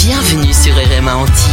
Bienvenue sur RMA Antilles.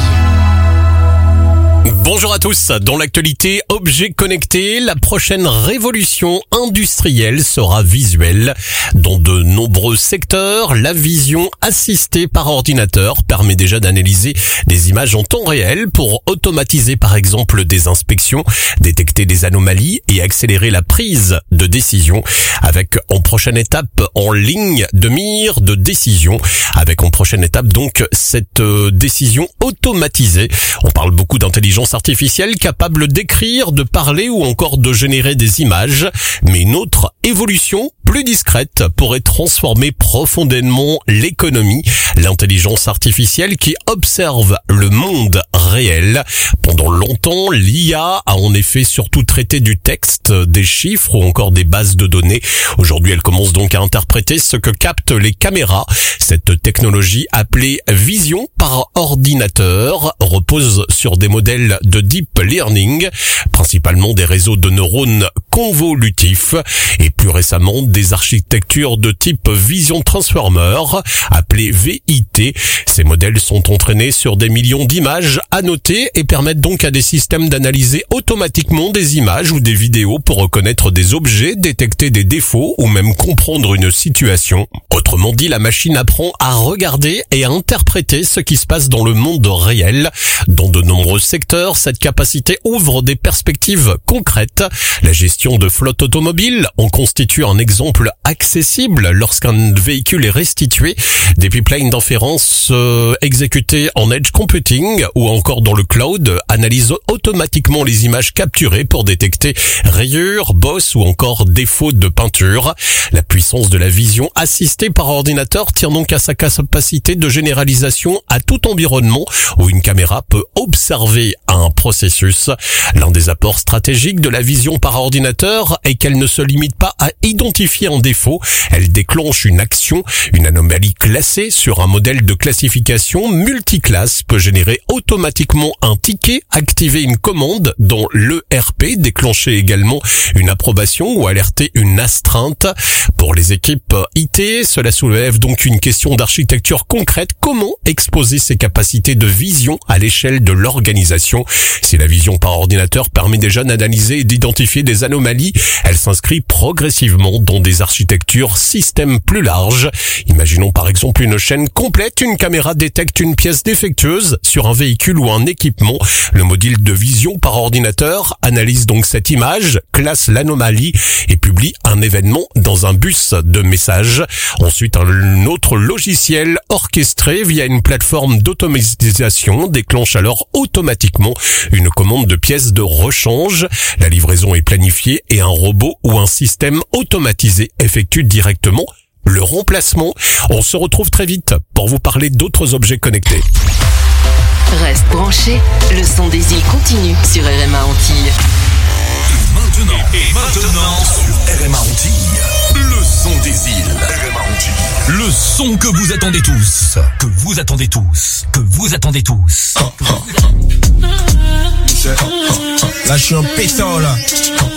Bonjour à tous. Dans l'actualité, objets connectés, la prochaine révolution industrielle sera visuelle. Dans de nombreux secteurs, la vision assistée par ordinateur permet déjà d'analyser des images en temps réel pour automatiser par exemple des inspections, détecter des anomalies et accélérer la prise de décision avec en prochaine étape en ligne de mire de décision. Avec en prochaine étape donc cette décision automatisée. On parle beaucoup d'intelligence artificielle capable d'écrire, de parler ou encore de générer des images. Mais une autre évolution plus discrète pourrait transformer profondément l'économie. L'intelligence artificielle qui observe le monde réel. Pendant longtemps, l'IA a en effet surtout traité du texte, des chiffres ou encore des bases de données. Aujourd'hui, elle commence donc à interpréter ce que captent les caméras. Cette technologie appelée vision par ordinateur repose sur des modèles de deep learning, principalement des réseaux de neurones convolutifs et plus récemment des architectures de type Vision Transformer, appelées VIT. Ces modèles sont entraînés sur des millions d'images annotées et permettent donc à des systèmes d'analyser automatiquement des images ou des vidéos pour reconnaître des objets, détecter des défauts ou même comprendre une situation. Autrement dit, la machine apprend à regarder et à interpréter ce qui se passe dans le monde réel. Dans de nombreux secteurs, cette capacité ouvre des perspectives concrètes. La gestion de flotte automobile en constitue un exemple accessible lorsqu'un véhicule est restitué. Des pipelines d'inférence exécutées en edge computing ou encore dans le cloud analysent automatiquement les images capturées pour détecter rayures, bosses ou encore défauts de peinture. La puissance de la vision assistée par ordinateur tient donc à sa capacité de généralisation à tout environnement où une caméra peut observer un processus. L'un des apports stratégiques de la vision par ordinateur est qu'elle ne se limite pas à identifier un défaut, elle déclenche une action. Une anomalie classée sur un modèle de classification multiclasse peut générer automatiquement un ticket, activer une commande dans l'ERP, déclencher également une approbation ou alerter une astreinte. Pour les équipes IT, cela soulève donc une question d'architecture concrète. Comment exposer ces capacités de vision à l'échelle de l'organisation? Si la vision par ordinateur permet déjà d'analyser et d'identifier des anomalies, elle s'inscrit progressivement dans des architectures systèmes plus larges. Imaginons par exemple une chaîne complète, une caméra détecte une pièce défectueuse sur un véhicule ou un équipement. Le module de vision par ordinateur analyse donc cette image, classe l'anomalie et publie un événement dans un bus de messages. Ensuite, un autre logiciel orchestré via une plateforme d'automatisation déclenche alors automatiquement une commande de pièces de rechange. La livraison est planifiée et un robot ou un système automatisé effectue directement le remplacement. On se retrouve très vite pour vous parler d'autres objets connectés. Reste branché, le son des îles continue sur RMA Antilles. Maintenant sur RMA Antilles, le son des îles. RMA Antilles. Le son que vous attendez tous. Que vous attendez tous. Que vous attendez tous. Là je suis un pétard là.